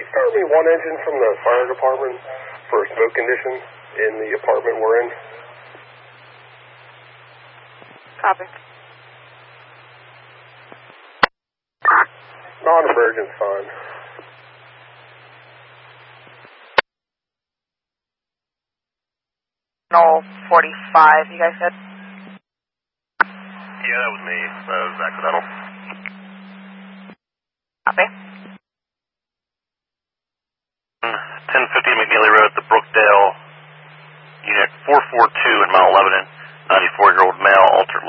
start me one engine from the fire department for smoke conditions in the apartment we're in? Copy. Non-emergent, fine. No, 45, you guys said? Yeah, that was me. That was accidental. Copy. 1050 McNeely Road, the Brookdale, Unit 442 in Mount Lebanon. 94-year-old male, altered